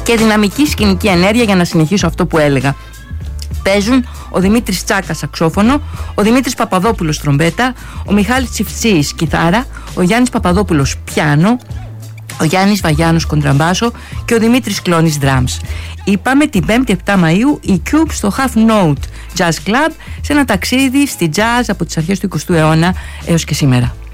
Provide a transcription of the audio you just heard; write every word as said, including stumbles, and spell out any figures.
και δυναμική σκηνική ενέργεια, για να συνεχίσω αυτό που έλεγα. Παίζουν ο Δημήτρης Τσάκας σαξόφωνο, ο Δημήτρης Παπαδόπουλος τρομπέτα, ο Μιχάλης Τσιφτσής κιθάρα, ο Γιάννης Παπαδόπουλος πιάνο, ο Γιάννης Βαγιάνος κοντραμπάσο και ο Δημήτρης Κλώνης drums. Είπαμε την πέμπτη επτά Μαΐου η Cube στο Half Note Jazz Club, σε ένα ταξίδι στη jazz από τις αρχές του εικοστού αιώνα έως και σήμερα.